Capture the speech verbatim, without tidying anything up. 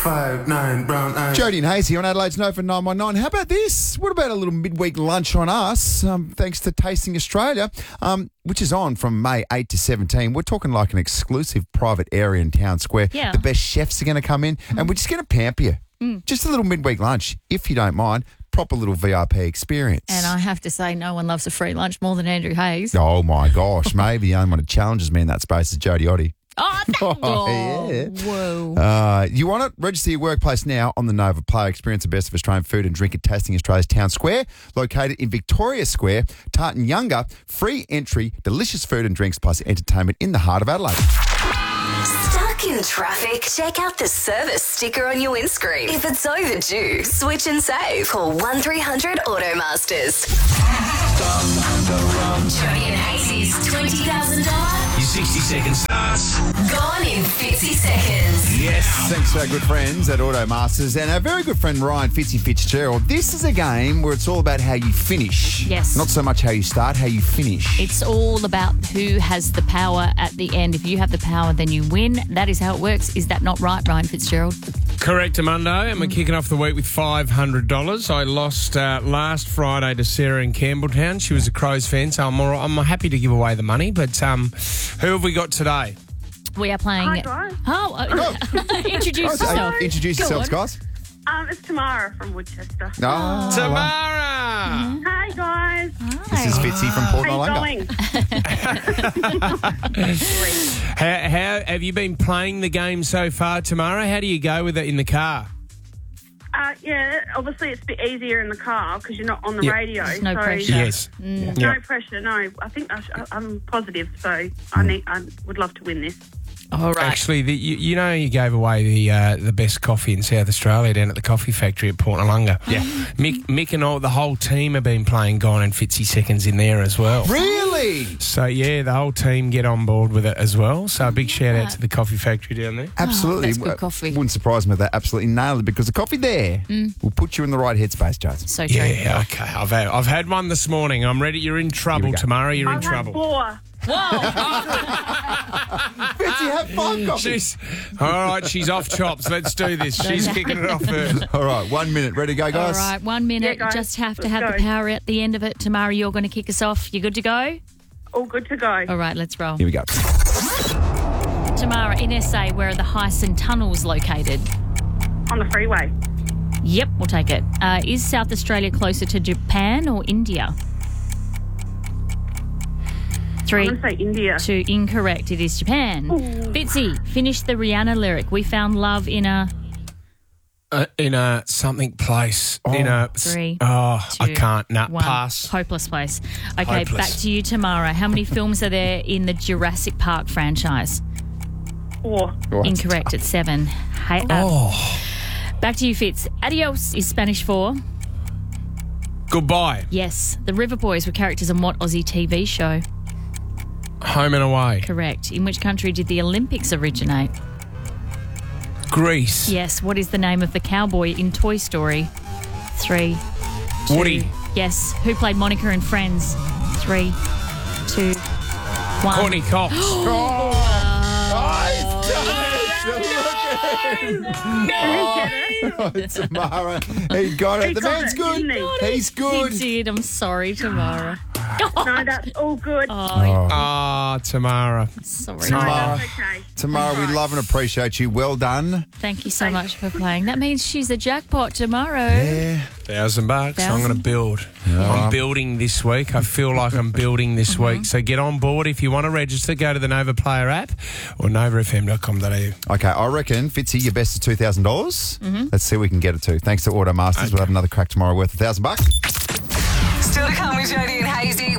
five, nine, brown eyes. Jody and Hazy on Adelaide's Nova nine one nine. How about this? What about a little midweek lunch on us, um, thanks to Tasting Australia, um, which is on from May eighth to seventeenth. We're talking like an exclusive private area in Town Square. Yeah. The best chefs are going to come in, and we're just going to pamper you. Mm. Just a little midweek lunch, if you don't mind. Proper little V I P experience. And I have to say, no one loves a free lunch more than Andrew Hayes. Oh, my gosh. Maybe the only one who challenges me in that space is Jody Oddie. Oh, that, Oh, oh, yeah. whoa. Uh, you want it? Register your workplace now on the Nova Player. Experience the best of Australian food and drink at Tasting Australia's Town Square, located in Victoria Square, Tartan Younger. Free entry, delicious food and drinks plus entertainment in the heart of Adelaide. Stuck in traffic? Check out the service sticker on your windscreen. If it's overdue, switch and save. Call one three hundred Automasters. Jody and Hazy's twenty thousand dollars. Your sixty seconds starts. Gone in fifty seconds. Yes. Thanks to our good friends at Automasters and our very good friend Ryan Fitzy Fitzgerald. This is a game where it's all about how you finish. Yes. Not so much how you start, how you finish. It's all about who has the power at the end. If you have the power, then you win. That is how it works. Is that not right, Ryan Fitzgerald? Correct, Amundo, and we're kicking off the week with five hundred dollars. I lost uh, last Friday to Sarah in Campbelltown. She was a Crows fan, so I'm, all, I'm happy to give away the money. But um, who have we got today? We are playing... Hi, guys. Oh, uh, introduce Okay, yourself. Introduce Go yourselves, on. guys. Um, it's Tamara from Woodchester. Oh, Tamara! Hi, guys. This is Fitzy from Port How you Noarlunga. going? How, how have you been playing the game so far, Tamara? How do you go with it in the car? Uh, yeah, obviously it's a bit easier in the car because you're not on the Yeah. radio. There's no so pressure. Yes. Mm. No Yeah. pressure, no. I think I sh- I'm positive, so I need. I would love to win this. All right. Actually, the, you, you know you gave away the uh, the best coffee in South Australia down at the coffee factory at Port Noarlunga. Yeah. Mick, Mick and all, the whole team have been playing Gone in fifty seconds in there as well. Really? So, yeah, the whole team get on board with it as well. So, a big shout out to the coffee factory down there. Absolutely. that's good coffee. Wouldn't surprise me if they absolutely nailed it because the coffee there will put you in the right headspace, Jason. So true. Yeah, okay. I've had, I've had one this morning. I'm ready. You're in trouble, go. Tamara. You're in I've had trouble. four. Fitzy, have five coffees. She's, all right, she's off chops. Let's do this. She's kicking it off first. All right, one minute. Ready to go, All guys? right, one minute. Yeah, guys, Just have to let's have go. the power at the end of it. Tamara, you're going to kick us off. You good to go? All good to go. All right, let's roll. Here we go. Tamara, in S A, where are the Hyson tunnels located? On the freeway. Yep, we'll take it. Uh, is South Australia closer to Japan or India? Three, I'm going to say India. two, incorrect. It is Japan. Fitzy, finish the Rihanna lyric. We found love in a... Uh, in a something place. In a... Three, Oh, I two, can't. Nah, one. pass. Hopeless place. Okay, Hopeless. back to you, Tamara. How many films are there in the Jurassic Park franchise? Four. What? Incorrect. It's seven. Hey, uh, Oh, Back to you, Fitz. Adios is Spanish for... goodbye. Yes. The River Boys were characters on what Aussie T V show? Home and away. Correct. In which country did the Olympics originate? Greece. Yes. What is the name of the cowboy in Toy Story? Three, two. Woody. Yes. Who played Monica in Friends? Three, two, one. Courtney Cox. Oh, Tamara, he got it. He The got man's it, good. didn't he? He's good. He did. I'm sorry, Tamara. No, that's all good. Oh, Ah, Tamara. sorry. No, Tamara. that's okay. Tamara, we love and appreciate you. Well done. Thank you so much for playing. That means she's a jackpot tomorrow. Yeah. Thousand bucks. I'm Thousand? going to build. I'm building this week. I feel like I'm building this week. So get on board. If you want to register, go to the Nova Player app or nova f m dot com dot a u. Okay, I reckon, Fitzy, your best is two thousand dollars. Let's see what we can get it to. Thanks to Automasters. We'll have another crack tomorrow worth a thousand bucks. Still to come with Jody and Hazy.